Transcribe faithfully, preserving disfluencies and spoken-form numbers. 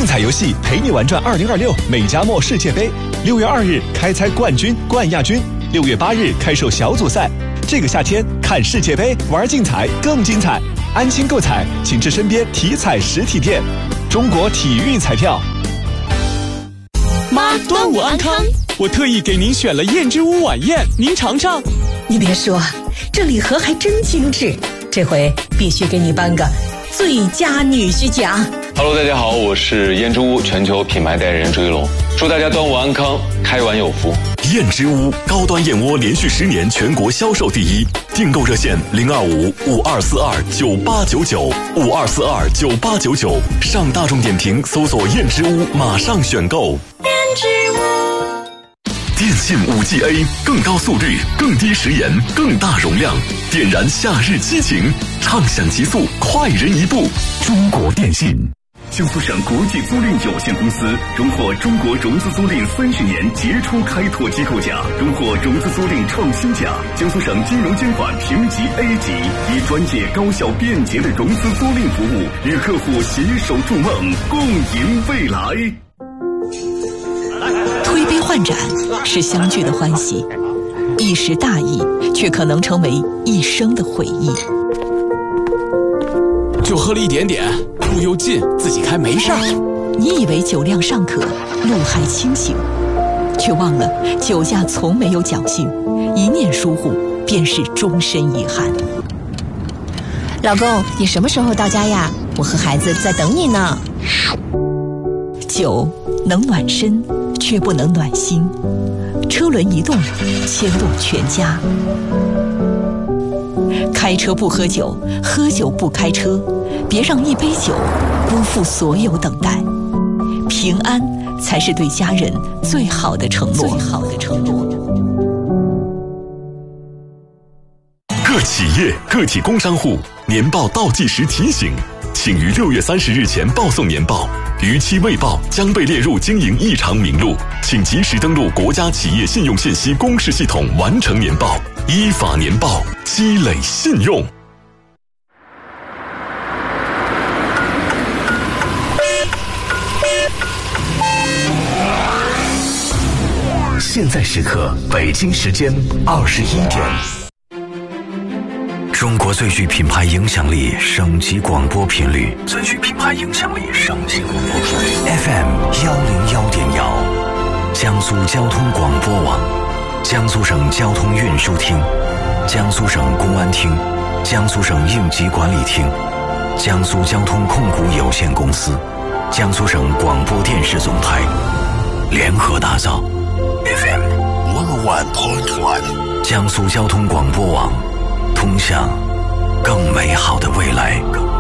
竞彩游戏陪你玩转二零二六美加墨世界杯。六月二日开猜冠军、冠亚军，六月八日开售小组赛。这个夏天看世界杯，玩竞彩更精彩。安心购彩，请至身边体彩实体店。中国体育彩票。 妈，端午安康！我特意给您选了燕之屋晚宴，您尝尝。 你别说，这礼盒还真精致，这回必须给你颁个最佳女婿奖。 Hello， 大家好，我是燕之屋全球品牌代言人朱一龙，祝大家端午安康，开碗有福。 燕之屋高端燕窝连续十年全国销售第一，订购热线零二五五二四二九八九九五二四二九八九九，上大众点评搜索燕之屋，马上选购。 燕之屋。 电信 五 G A 更高速率、更低时延、更大容量，点燃夏日激情，畅享极速，快人一步。中国电信。 江苏省国际租赁有限公司荣获中国融资租赁三十年杰出开拓机构奖，荣获融资租赁创新奖。江苏省金融监管评级 A 级，以专业、高效、便捷的融资租赁服务，与客户携手筑梦，共赢未来。 推杯换盏是相聚的欢喜，一时大意却可能成为一生的回忆。 就喝了一点点，路又近，自己开没事儿。 你以为酒量尚可，路还清醒，却忘了酒驾从没有侥幸，一念疏忽便是终身遗憾。 老公，你什么时候到家呀？我和孩子在等你呢。 酒能暖身，却不能暖心。车轮一动，牵动全家。开车不喝酒，喝酒不开车，别让一杯酒辜负所有等待。平安才是对家人最好的承诺。最好的承诺。 各企业、个体工商户年报倒计时提醒，请于六月三十日前报送年报，逾期未报将被列入经营异常名录，请及时登录国家企业信用信息公示系统完成年报，依法年报，积累信用。 现在时刻，北京时间二十一点。 中国最具品牌影响力省级广播频率，最具品牌影响力省级广播频率 F M 幺零幺点幺，江苏交通广播网，江苏省交通运输厅，江苏省公安厅，江苏省应急管理厅，江苏交通控股有限公司，江苏省广播电视总台联合打造 F M 一零一点一，江苏交通广播网，通向更美好的未来。